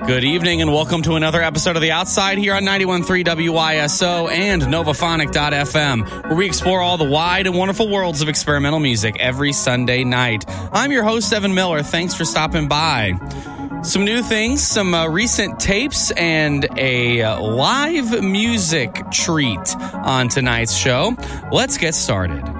Good evening and welcome to another episode of The Outside here on 91.3 WYSO and Novaphonic.fm, where we explore all the wide and wonderful worlds of experimental music every Sunday night. I'm your host, Evan Miller. Thanks for stopping by. Some new things, some recent tapes, and a live music treat on tonight's show. Let's get started.